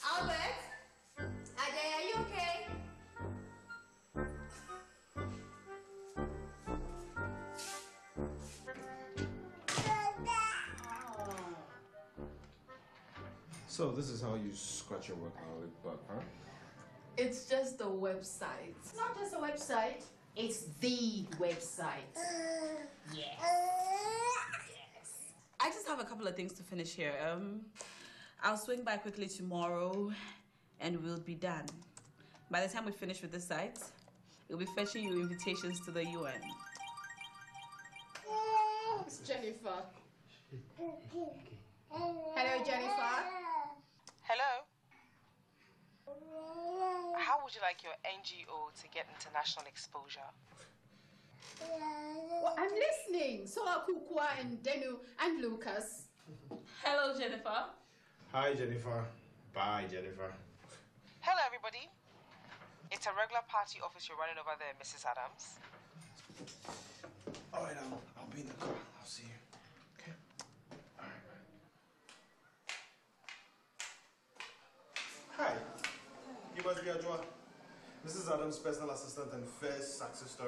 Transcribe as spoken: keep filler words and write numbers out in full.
Albert? Ajay, are you okay? So this is how you scratch your workaholic butt, huh? It's just the website. It's not just a website, it's the website. Yes. Yes. I just have a couple of things to finish here. Um, I'll swing by quickly tomorrow and we'll be done. By the time we finish with the site, we'll be fetching you invitations to the U N. It's Jennifer. Hello, Jennifer. Hello? How would you like your N G O to get international exposure? Well, I'm listening. So are Kukwa and Denu and Lucas. Hello, Jennifer. Hi, Jennifer. Bye, Jennifer. Hello, everybody. It's a regular party office you're running over there, Missus Adams. All right, I'll, I'll be in the car. I'll see you. Okay? All right. Hi. You must be Ajwa. Missus Adams' personal assistant and first success story.